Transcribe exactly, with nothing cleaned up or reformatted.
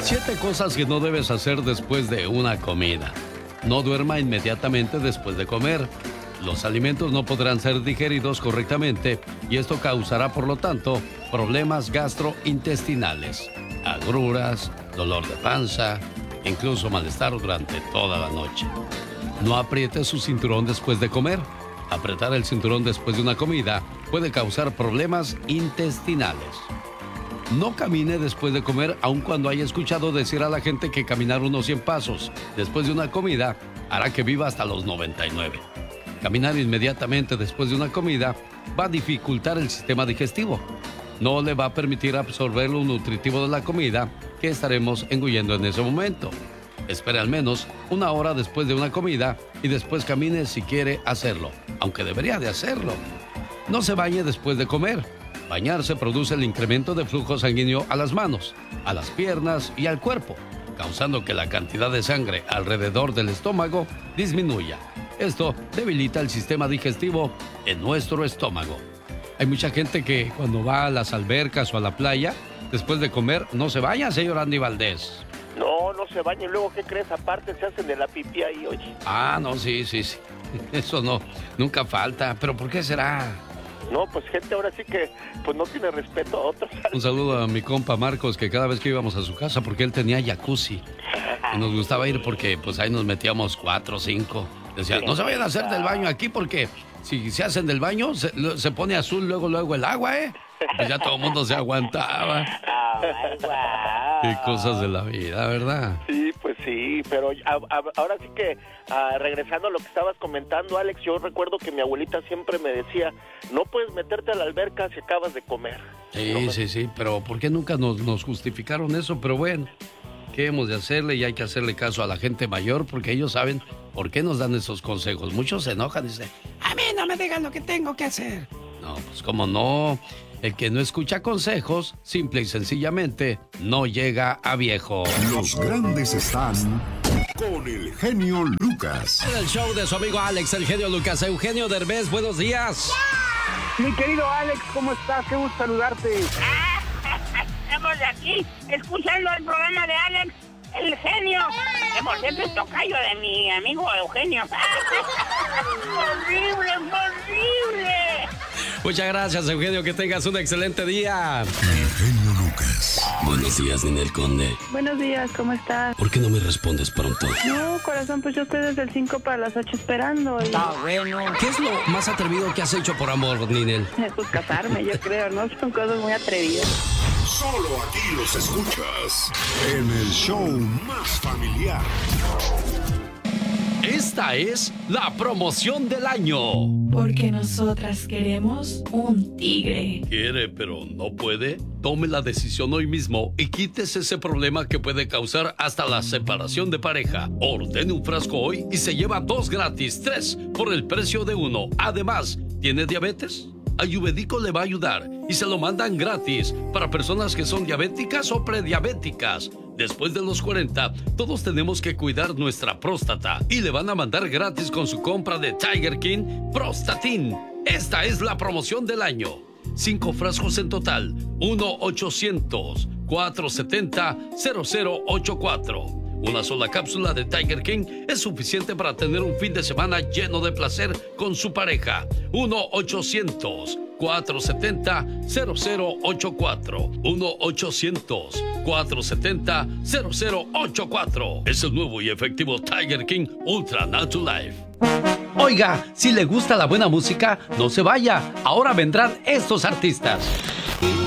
Siete cosas que no debes hacer después de una comida. No duerma inmediatamente después de comer. Los alimentos no podrán ser digeridos correctamente y esto causará, por lo tanto, problemas gastrointestinales, agruras, dolor de panza, incluso malestar durante toda la noche. No apriete su cinturón después de comer. Apretar el cinturón después de una comida puede causar problemas intestinales. No camine después de comer, aun cuando haya escuchado decir a la gente que caminar unos cien pasos después de una comida hará que viva hasta los noventa y nueve. Caminar inmediatamente después de una comida va a dificultar el sistema digestivo. No le va a permitir absorber lo nutritivo de la comida que estaremos engullendo en ese momento. Espere al menos una hora después de una comida y después camine si quiere hacerlo, aunque debería de hacerlo. No se bañe después de comer. Bañarse produce el incremento de flujo sanguíneo a las manos, a las piernas y al cuerpo, causando que la cantidad de sangre alrededor del estómago disminuya. Esto debilita el sistema digestivo en nuestro estómago. Hay mucha gente que cuando va a las albercas o a la playa, después de comer, no se baña, señor Andy Valdés. No, no se baña. Y luego, ¿qué crees? Aparte, se hacen de la pipí ahí, oye. Ah, no, sí, sí, sí. Eso no, nunca falta. ¿Pero por qué será? No, pues gente ahora sí que pues no tiene respeto a otros. Un saludo a mi compa Marcos, que cada vez que íbamos a su casa, porque él tenía jacuzzi, y nos gustaba ir porque pues ahí nos metíamos cuatro o cinco. Decía, no se vayan a hacer del baño aquí porque si se hacen del baño se, se pone azul luego luego el agua, ¿eh? Pues ya todo el mundo se aguantaba. Qué cosas de la vida, ¿verdad? Sí, pues sí, pero a, a, ahora sí que a, regresando a lo que estabas comentando, Alex, yo recuerdo que mi abuelita siempre me decía, no puedes meterte a la alberca si acabas de comer. Sí, no, sí, sí, pero ¿por qué nunca nos, nos justificaron eso? Pero bueno, ¿qué hemos de hacerle? Y hay que hacerle caso a la gente mayor porque ellos saben por qué nos dan esos consejos. Muchos se enojan y dicen, a mí no me digan lo que tengo que hacer. No, pues cómo no. El que no escucha consejos, simple y sencillamente, no llega a viejo. Los grandes están con el genio Lucas. En el show de su amigo Alex, el genio Lucas. Eugenio Derbez, buenos días. Mi querido Alex, ¿cómo estás? Qué gusto saludarte. Estamos aquí escuchando el programa de Alex, el genio. Que por cierto es tocayo de mi amigo Eugenio. ¡Horrible, horrible! Muchas gracias, Eugenio. Que tengas un excelente día. El genio Lucas. Buenos días, Ninel Conde. Buenos días, ¿cómo estás? ¿Por qué no me respondes pronto? No, corazón, pues yo estoy desde el cinco para las ocho esperando. Y... Está bueno. ¿Qué es lo más atrevido que has hecho por amor, Ninel? Pues casarme, yo creo, ¿no? Son cosas muy atrevidas. Solo aquí los escuchas en el show más familiar. Esta es la promoción del año. Porque nosotras queremos un tigre. ¿Quiere pero no puede? Tome la decisión hoy mismo y quítese ese problema que puede causar hasta la separación de pareja. Ordene un frasco hoy y se lleva dos gratis, tres por el precio de uno. Además, ¿tiene diabetes? Ayurvédico le va a ayudar y se lo mandan gratis para personas que son diabéticas o prediabéticas. Después de los cuarenta, todos tenemos que cuidar nuestra próstata y le van a mandar gratis con su compra de Tiger King Prostatin. Esta es la promoción del año. Cinco frascos en total. uno ochocientos, cuatrocientos setenta, cero cero ochenta y cuatro. Una sola cápsula de Tiger King es suficiente para tener un fin de semana lleno de placer con su pareja. uno ochocientos, cuatrocientos setenta, cero cero ochenta y cuatro. uno ochocientos, cuatrocientos setenta, cero cero ochenta y cuatro. Es el nuevo y efectivo Tiger King Ultra Natural Life. Oiga, si le gusta la buena música, no se vaya. Ahora vendrán estos artistas.